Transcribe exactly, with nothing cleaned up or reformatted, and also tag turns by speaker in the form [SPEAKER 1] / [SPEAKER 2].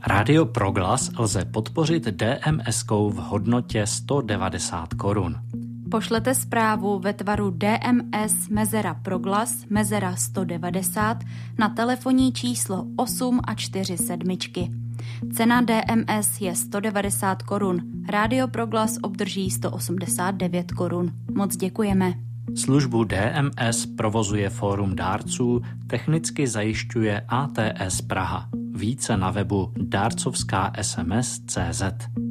[SPEAKER 1] Rádio Proglas lze podpořit DMSkou v hodnotě sto devadesát korun.
[SPEAKER 2] Pošlete zprávu ve tvaru D M S mezera Proglas mezera sto devadesát na telefonní číslo osm a čtyři sedmičky. Cena D M S je sto devadesát korun. Rádio Proglas obdrží sto osmdesát devět korun. Moc děkujeme.
[SPEAKER 1] Službu D M S provozuje Fórum dárců, technicky zajišťuje A T S Praha. Více na webu dárcovská es em es tečka cé zet.